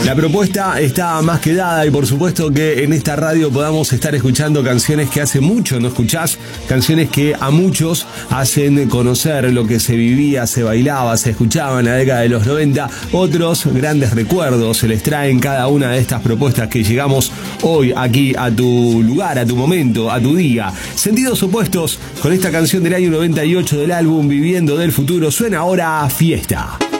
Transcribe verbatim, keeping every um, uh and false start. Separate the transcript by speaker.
Speaker 1: La propuesta está más que dada y por supuesto que en esta radio podamos estar escuchando canciones que hace mucho no escuchás, canciones que a muchos hacen conocer lo que se vivía, se bailaba, se escuchaba en la década de los noventa. Otros grandes recuerdos se les traen cada una de estas propuestas que llegamos hoy aquí a tu lugar, a tu momento, a tu día. Sentidos opuestos con esta canción del año noventa y ocho del álbum Viviendo del Futuro. Suena ahora Fiesta.